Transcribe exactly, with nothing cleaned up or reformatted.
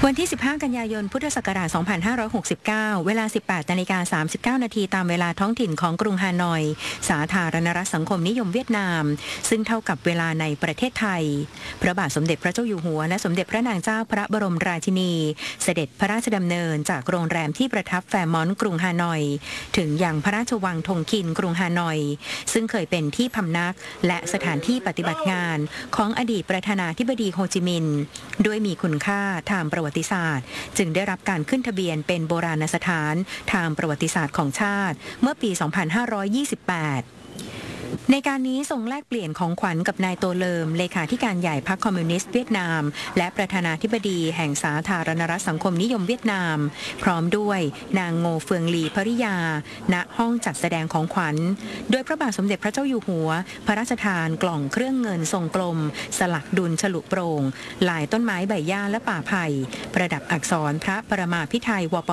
วันที่ สิบห้า กันยายน พุทธศักราช สองพันห้าร้อยหกสิบเก้า เวลา สิบแปดนาฬิกาสามสิบเก้า นาทีตามเวลาท้องถิ่นของกรุงฮานอย สาธารณรัฐสังคมนิยมเวียดนาม ซึ่งเท่ากับเวลาในประเทศไทย พระบาทสมเด็จพระเจ้าอยู่หัวและสมเด็จพระนางเจ้าพระบรมราชินี เสด็จพระราชดำเนินจากโรงแรมที่ประทับแฟร์มอนต์กรุงฮานอย ถึงยังพระราชวังทงคินกรุงฮานอย ซึ่งเคยเป็นที่พำนักและสถานที่ปฏิบัติงานของอดีตประธานาธิบดีโฮจิมินห์ด้วยมีคุณค่าทางประวัติศาสตร์จึงได้รับการขึ้นทะเบียนเป็นโบราณสถานทางประวัติศาสตร์ของชาติเมื่อปี สองพันห้าร้อยยี่สิบแปด ในการนี้ทรงแลกเปลี่ยนของขวัญกับนายโตเลิมเลขาธิการใหญ่พรรคคอมมิวนิสต์เวียดนามและประธานาธิบดีแห่งสาธารณรัฐสังคมนิยมเวียดนามพร้อมด้วยนางโงเฟืองลีภริยาณห้องจัดแสดงของขวัญโดยพระบาทสมเด็จพระเจ้าอยู่หัวพระราชทานกล่องเครื่องเงินทรงกลมสลักดุลฉลุโปร่งลายต้นไม้ใบหญ้าและป่าไผ่ประดับอักษรพระประมาพิไทยวป